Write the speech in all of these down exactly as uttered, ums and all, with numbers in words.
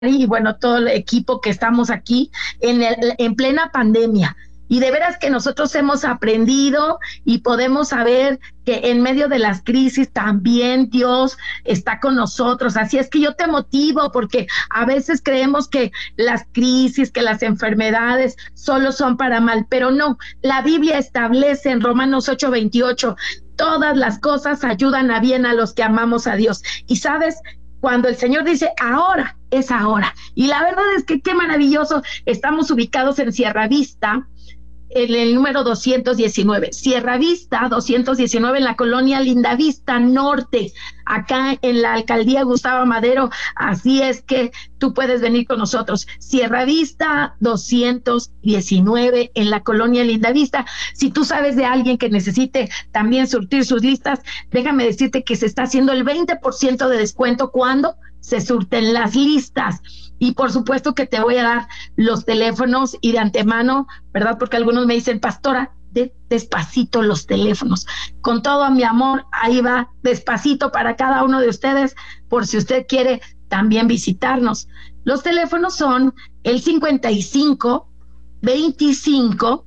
y bueno, todo el equipo que estamos aquí en, el, en plena pandemia. Y de veras que nosotros hemos aprendido y podemos saber que en medio de las crisis también Dios está con nosotros. Así es que yo te motivo porque a veces creemos que las crisis, que las enfermedades solo son para mal, pero no. La Biblia establece en Romanos ocho veintiocho, todas las cosas ayudan a bien a los que amamos a Dios. Y sabes, cuando el Señor dice ahora, es ahora. Y la verdad es que qué maravilloso. Estamos ubicados en Sierra Vista, en el número doscientos diecinueve, Sierra Vista doscientos diecinueve, en la colonia Lindavista Norte, acá en la alcaldía Gustavo Madero. Así es que tú puedes venir con nosotros. Sierra Vista doscientos diecinueve, en la colonia Lindavista. Si tú sabes de alguien que necesite también surtir sus listas, déjame decirte que se está haciendo el veinte por ciento de descuento cuando se surten las listas. Y por supuesto que te voy a dar los teléfonos y de antemano, ¿verdad? Porque algunos me dicen, pastora, de, despacito los teléfonos. Con todo mi amor, ahí va, despacito para cada uno de ustedes, por si usted quiere también visitarnos. Los teléfonos son el cincuenta y cinco, veinticinco,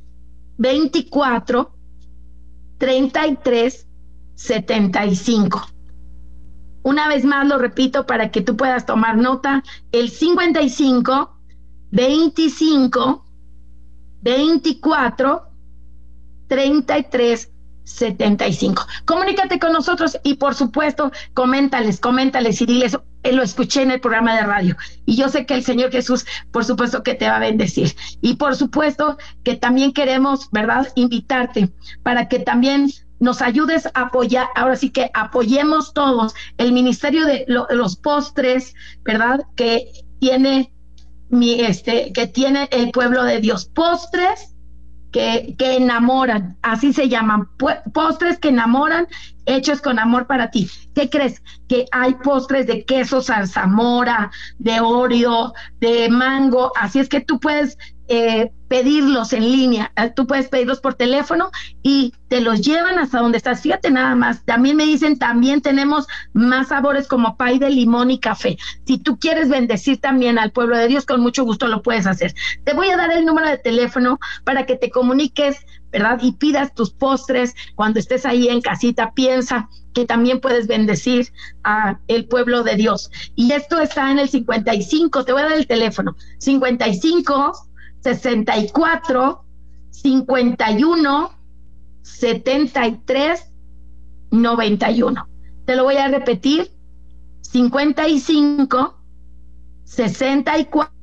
veinticuatro, treinta y tres, setenta y cinco. Una vez más lo repito para que tú puedas tomar nota, el cincuenta y cinco, veinticinco, veinticuatro, treinta y tres, setenta y cinco. Comunícate con nosotros y por supuesto, coméntales, coméntales y diles, eh, lo escuché en el programa de radio y yo sé que el Señor Jesús, por supuesto que te va a bendecir. Y por supuesto que también queremos, ¿verdad?, invitarte para que también nos ayudes a apoyar, ahora sí que apoyemos todos el ministerio de lo, los postres, ¿verdad?, que tiene mi, este, que tiene el pueblo de Dios. Postres que, que enamoran, así se llaman, postres que enamoran, hechos con amor para ti. ¿Qué crees? Que hay postres de queso zarzamora, de Oreo, de mango, así es que tú puedes eh, pedirlos en línea, tú puedes pedirlos por teléfono y te los llevan hasta donde estás. Fíjate nada más, también me dicen, también tenemos más sabores como pay de limón y café. Si tú quieres bendecir también al pueblo de Dios, con mucho gusto lo puedes hacer. Te voy a dar el número de teléfono para que te comuniques, ¿verdad?, y pidas tus postres cuando estés ahí en casita. Piensa que también puedes bendecir a el pueblo de Dios. Y esto está en el cincuenta y cinco, te voy a dar el teléfono, cincuenta y cinco, sesenta y cuatro, cincuenta y uno, setenta y tres, noventa y uno. Te lo voy a repetir, cincuenta y cinco, sesenta y cuatro,